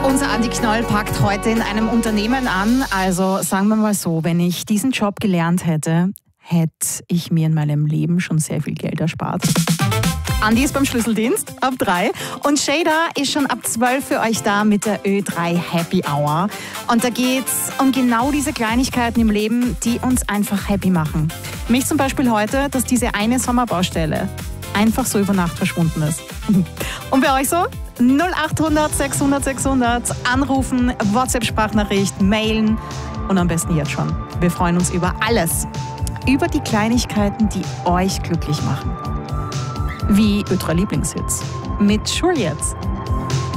Unser Andi Knoll packt heute in einem Unternehmen an. Also sagen wir mal so, wenn ich diesen Job gelernt hätte, hätte ich mir in meinem Leben schon sehr viel Geld erspart. Andi ist beim Schlüsseldienst ab 3 und Shada ist schon ab 12 für euch da mit der Ö3 Happy Hour. Und da geht's um genau diese Kleinigkeiten im Leben, die uns einfach happy machen. Mich zum Beispiel heute, dass diese eine Sommerbaustelle einfach so über Nacht verschwunden ist. Und bei euch so? 0800 600 600 anrufen, WhatsApp-Sprachnachricht, mailen und am besten jetzt schon. Wir freuen uns über alles. Über die Kleinigkeiten, die euch glücklich machen. Wie Ö3 Lieblingshits. Mit Sure jetzt.